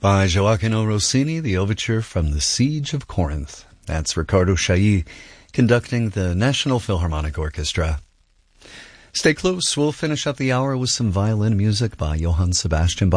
By Gioacchino Rossini, the overture from The Siege of Corinth. That's Riccardo Chailly conducting the National Philharmonic Orchestra. Stay close. We'll finish up the hour with some violin music by Johann Sebastian Bach.